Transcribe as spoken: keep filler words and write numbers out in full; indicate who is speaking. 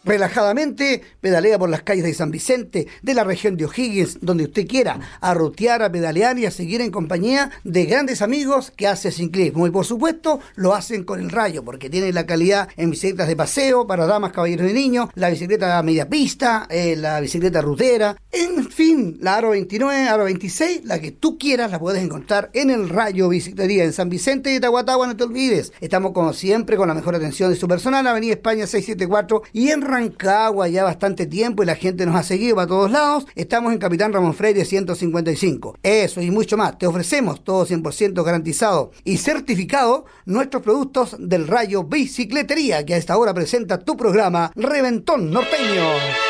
Speaker 1: Relajadamente, pedalea por las calles de San Vicente, de la región de O'Higgins, donde usted quiera, a rutear, a pedalear y a seguir en compañía de grandes amigos que hacen ciclismo. Y por supuesto, lo hacen con el Rayo, porque tiene la calidad en bicicletas de paseo para damas, caballeros y niños, la bicicleta a media pista, eh, la bicicleta rutera, en fin, la Aro veintinueve, Aro veintiséis, la que tú quieras la puedes encontrar en el Rayo Bicicletería en San Vicente de Tahuatahua, no te olvides. Estamos como siempre con la mejor atención de su personal, Avenida España seiscientos setenta y cuatro y en Rancagua ya bastante tiempo y la gente nos ha seguido para todos lados. Estamos en Capitán Ramón Freire ciento cincuenta y cinco. Eso y mucho más. Te ofrecemos todo cien por ciento garantizado y certificado nuestros productos del Rayo Bicicletería, que a esta hora presenta tu programa Reventón Norteño.